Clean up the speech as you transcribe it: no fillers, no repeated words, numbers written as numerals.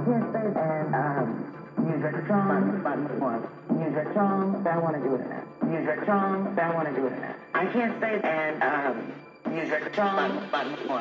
can't say music button one. Music song, I want to do it in that. Music song, I want to do it in that. I can't say music song button one.